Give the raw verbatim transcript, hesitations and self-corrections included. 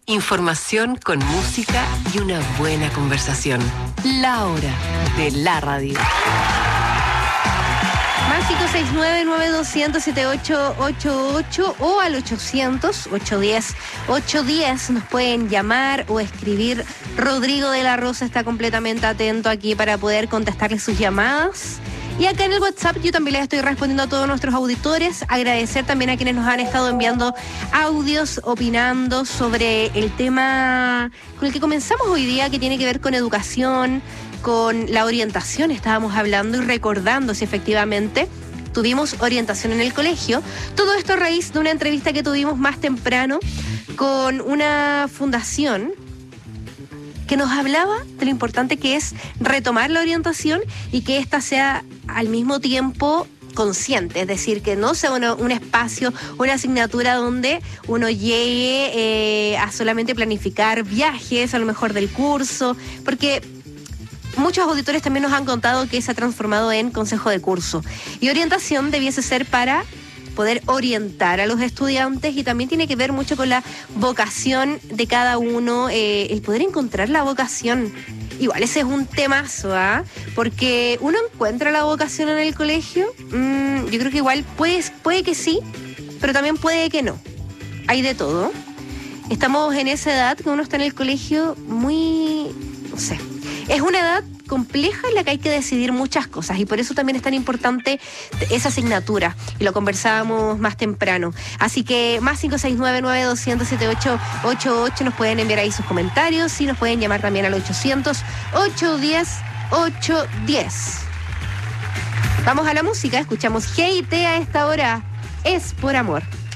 Información con música y una buena conversación. La hora de la radio. Más cinco seis nueve, nueve dos cero cero, siete ocho ocho ocho o al ochocientos, ochocientos diez, ochocientos diez nos pueden llamar o escribir. Rodrigo de la Rosa está completamente atento aquí para poder contestarles sus llamadas. Y acá en el WhatsApp yo también les estoy respondiendo a todos nuestros auditores. Agradecer también a quienes nos han estado enviando audios, opinando sobre el tema con el que comenzamos hoy día, que tiene que ver con educación, con la orientación. Estábamos hablando y recordando si efectivamente tuvimos orientación en el colegio. Todo esto a raíz de una entrevista que tuvimos más temprano con una fundación que nos hablaba de lo importante que es retomar la orientación y que ésta sea al mismo tiempo consciente, es decir, que no sea uno, un espacio, una asignatura donde uno llegue eh, a solamente planificar viajes a lo mejor del curso, porque muchos auditores también nos han contado que se ha transformado en consejo de curso. Y orientación debiese ser para poder orientar a los estudiantes, y también tiene que ver mucho con la vocación de cada uno, eh, el poder encontrar la vocación. Igual ese es un temazo, ¿ah? ¿eh? Porque uno encuentra la vocación en el colegio, mmm, yo creo que igual puede, puede que sí, pero también puede que no. Hay de todo. Estamos en esa edad que uno está en el colegio muy, no sé, es una edad compleja en la que hay que decidir muchas cosas, y por eso también es tan importante esa asignatura, y lo conversábamos más temprano. Así que más cinco seis nueve, nueve dos cero cero, siete ocho ocho ocho, nos pueden enviar ahí sus comentarios y nos pueden llamar también al ochocientos, ochocientos diez, ochocientos diez. Vamos a la música, escuchamos G I T a esta hora, Es por Amor.